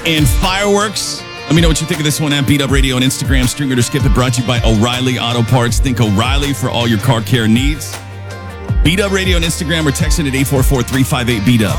and fireworks. Let me know what you think of this one at Beat Up Radio on Instagram. Stream it or skip it. Brought to you by O'Reilly Auto Parts. Think O'Reilly for all your car care needs. Beat Up Radio on Instagram or text it at 844-358-BEAT-UP.